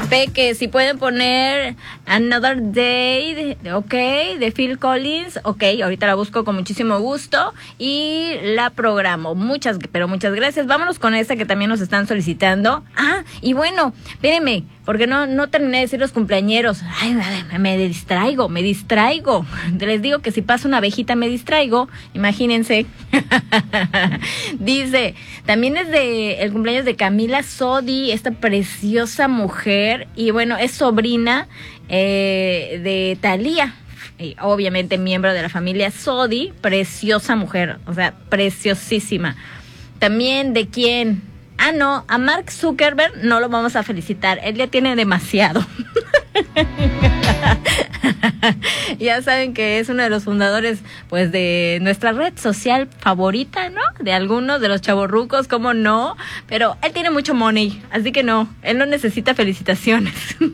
Peque, si pueden poner Another Day, de Phil Collins, ahorita la busco con muchísimo gusto y la programo. Muchas gracias. Vámonos con esta que también nos están solicitando. Y bueno, espérenme, porque no terminé de decir los cumpleañeros. Ay, me distraigo. Les digo que si pasa una abejita me distraigo, imagínense. Dice, también es el cumpleaños de Camila Sodi, esta preciosa mujer, y bueno, es sobrina de Thalía, y obviamente miembro de la familia Sodi, preciosa mujer, o sea, preciosísima. También de quién... no, a Mark Zuckerberg no lo vamos a felicitar, él ya tiene demasiado. Ya saben que es uno de los fundadores, pues, de nuestra red social favorita, ¿no? De algunos de los chavorrucos, ¿cómo no? Pero él tiene mucho money, así que no, él no necesita felicitaciones.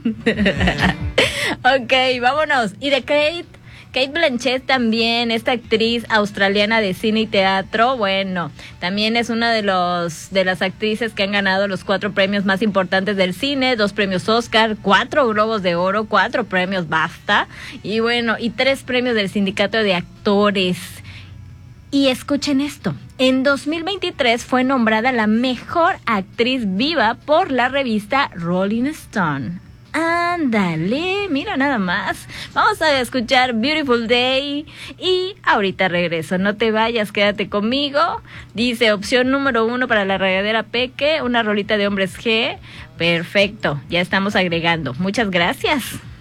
Ok, vámonos. Y de Cate Blanchett también, esta actriz australiana de cine y teatro, bueno, también es una de las actrices que han ganado los 4 premios más importantes del cine, 2 premios Oscar, 4 Globos de Oro, 4 premios BAFTA, y bueno, y 3 premios del Sindicato de Actores. Y escuchen esto, en 2023 fue nombrada la mejor actriz viva por la revista Rolling Stone. Ándale, mira nada más. Vamos a escuchar Beautiful Day y ahorita regreso. No te vayas, quédate conmigo. Dice, opción número 1 para la regadera Peque, una rolita de Hombres G. Perfecto, ya estamos agregando. Muchas gracias.